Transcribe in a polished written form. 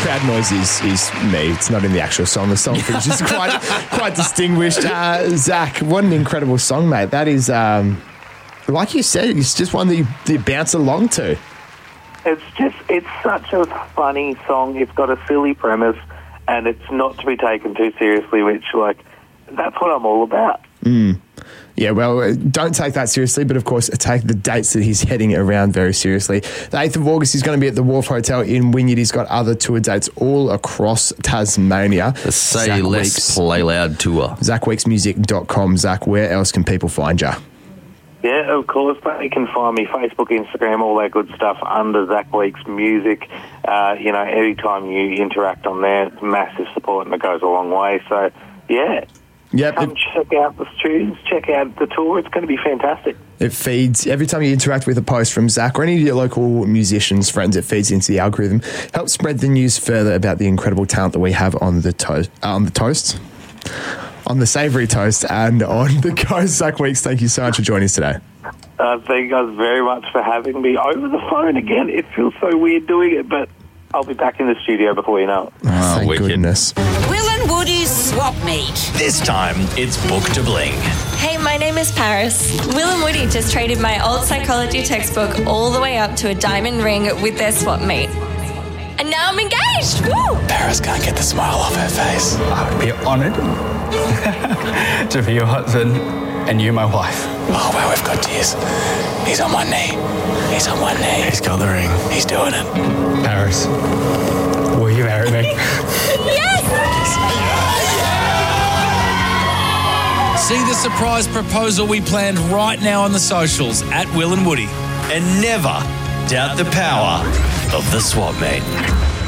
crowd noise is me. It's not in the actual song. The song is just quite distinguished. Zach, what an incredible song, mate. That is, like you said, it's just one that you bounce along to. It's such a funny song. It's got a silly premise, and it's not to be taken too seriously, which, that's what I'm all about. Yeah, well, don't take that seriously, but of course, take the dates that he's heading around very seriously. The 8th of August, he's going to be at the Wharf Hotel in Wynyard. He's got other tour dates all across Tasmania. The Say Less, Play Loud tour. ZachWeeksMusic.com. Zach, where else can people find you? Yeah, of course, but you can find me Facebook, Instagram, all that good stuff under Zach Weeks Music. Every time you interact on there, it's massive support and it goes a long way. So, yeah. Yep. Come check out the tunes, check out the tour. It's going to be fantastic. It feeds, every time you interact with a post from Zach or any of your local musicians, friends, it feeds into the algorithm. Help spread the news further about the incredible talent that we have on the toast, on the savoury toast and on the coast. Zach Weeks, thank you so much for joining us today. Thank you guys very much for having me over the phone again. It feels so weird doing it, but I'll be back in the studio before you know it. Oh, thank goodness. Will and Woody's Swap Meet. This time, it's Book to Bling. Hey, my name is Paris. Will and Woody just traded my old psychology textbook all the way up to a diamond ring with their swap meet. And now I'm engaged! Woo! Paris can't get the smile off her face. I would be honoured to be your husband and you my wife. Oh, wow, we've got tears. He's on one knee. He's on one knee. He's got the ring. He's doing it. Paris, will you marry me? Yes! See the surprise proposal we planned right now on the socials at Will and Woody. And never doubt the power of the swap meet.